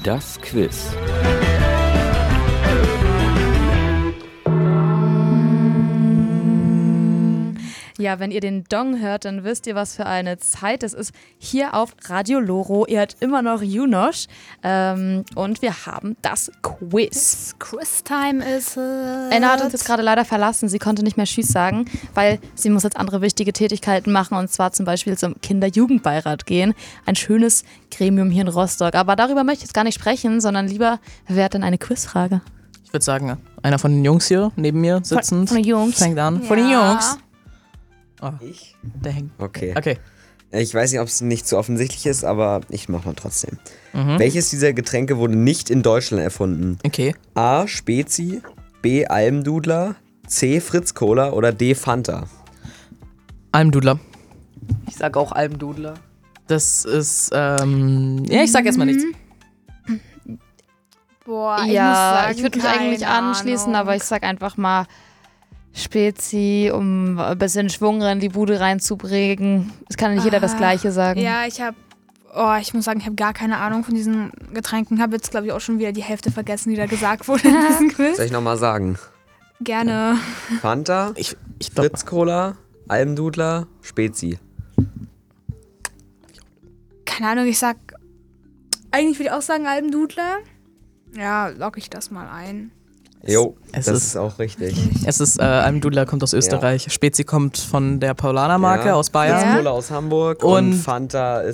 Das Quiz. Ja, wenn ihr den Dong hört, dann wisst ihr, was für eine Zeit es ist. Hier auf Radio Loro. Ihr hört immer noch Junosch. Und wir haben das Quiz. Quiz-Time ist es. Anna hat uns jetzt gerade leider verlassen. Sie konnte nicht mehr Tschüss sagen, weil sie muss jetzt andere wichtige Tätigkeiten machen. Und zwar zum Beispiel zum Kinder-Jugendbeirat gehen. Ein schönes Gremium hier in Rostock. Aber darüber möchte ich jetzt gar nicht sprechen, sondern lieber, wer hat denn eine Quizfrage? Ich würde sagen, einer von den Jungs hier neben mir sitzend. Von den Jungs. Fängt an. Ja. Von den Jungs. Oh, Ich? der hängt. Okay. Okay. Ich weiß nicht, ob es nicht so offensichtlich ist, aber ich mach mal trotzdem. Mhm. Welches dieser Getränke wurde nicht in Deutschland erfunden? Okay. A. Spezi, B. Almdudler, C. Fritz Cola oder D. Fanta? Almdudler. Ich sage auch Almdudler. Das ist, ja, ich sag erstmal nichts. Boah, Ja, ich ich muss sagen, würde mich eigentlich keine anschließen, Ahnung. aber ich sag einfach mal Spezi, um ein bisschen Schwung in die Bude reinzubringen. Es kann ja nicht jeder das Gleiche sagen. Ja, ich muss sagen, ich habe gar keine Ahnung von diesen Getränken. Habe jetzt, glaube ich, auch schon wieder die Hälfte vergessen, die da gesagt wurde in diesem Quiz. Soll ich nochmal sagen? Gerne. Fanta, Ich glaube, Fritz Cola, Almdudler, Spezi. Keine Ahnung, eigentlich würde ich auch sagen Almdudler. Ja, logge ich das mal ein. Jo, es das ist- ist auch richtig. es ist, Almdudler kommt aus Österreich. Spezi kommt von der Paulaner-Marke aus Bayern. Fritz Ja. Cola aus Hamburg Und und Fanta